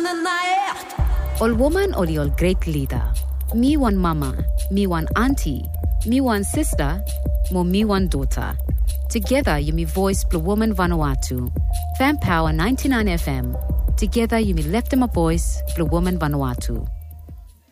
Ol woman ol ol great leader. Me one mama, me one auntie, me one sister, mo me one daughter. Together you me voice Blue Woman Vanuatu. Fan Power 99 FM. Together you me left them a voice Blue Woman Vanuatu.